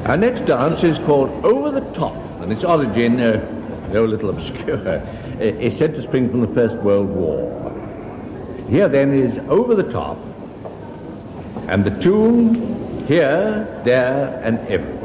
Our next dance is called Over the Top, and its origin, though a little obscure, is said to spring from the First World War. Here then is Over the Top, and the tune Here, There, and Ever.